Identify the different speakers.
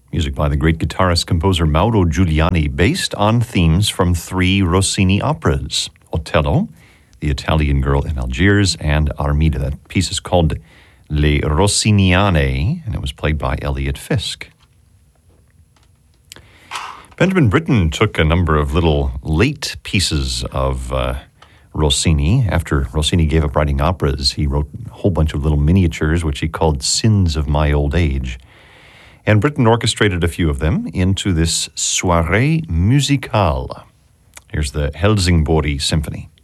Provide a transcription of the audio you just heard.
Speaker 1: Music by the great guitarist-composer Mauro Giuliani, based on themes from 3 Rossini operas: Otello, The Italian Girl in Algiers, and Armida. That piece is called Le Rossiniane, and it was played by Elliot Fisk. Benjamin Britten took a number of little late pieces of Rossini. After Rossini gave up writing operas, he wrote a whole bunch of little miniatures, which he called Sins of My Old Age. And Britten orchestrated a few of them into this Soirée Musicale. Here's the Helsingborg Symphony.